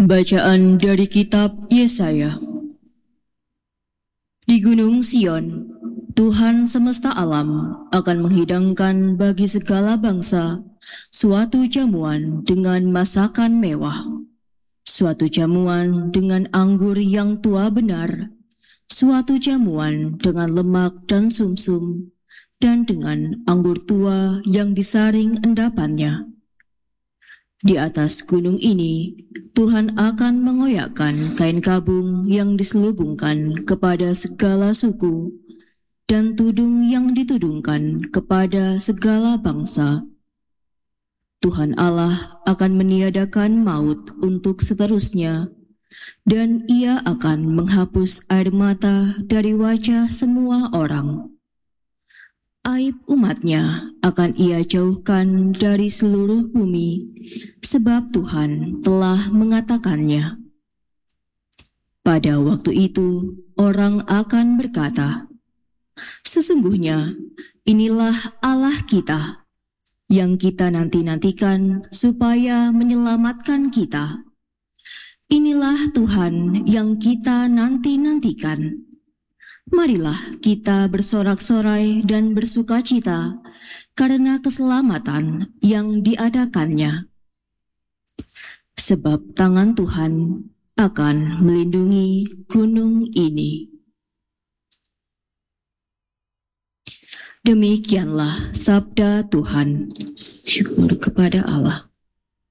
Bacaan dari kitab Yesaya. Di Gunung Sion, Tuhan semesta alam akan menghidangkan bagi segala bangsa suatu jamuan dengan masakan mewah, suatu jamuan dengan anggur yang tua benar, suatu jamuan dengan lemak dan sumsum, dan dengan anggur tua yang disaring endapannya. Di atas gunung ini, Tuhan akan mengoyakkan kain kabung yang diselubungkan kepada segala suku, dan tudung yang ditudungkan kepada segala bangsa. Tuhan Allah akan meniadakan maut untuk seterusnya, dan Ia akan menghapus air mata dari wajah semua orang. Aib umatnya akan Ia jauhkan dari seluruh bumi, sebab Tuhan telah mengatakannya. Pada waktu itu, orang akan berkata, "Sesungguhnya inilah Allah kita, yang kita nanti-nantikan supaya menyelamatkan kita. Inilah Tuhan yang kita nanti-nantikan. Marilah kita bersorak-sorai dan bersukacita karena keselamatan yang diadakannya. Sebab tangan Tuhan akan melindungi gunung ini." Demikianlah sabda Tuhan. Syukur kepada Allah.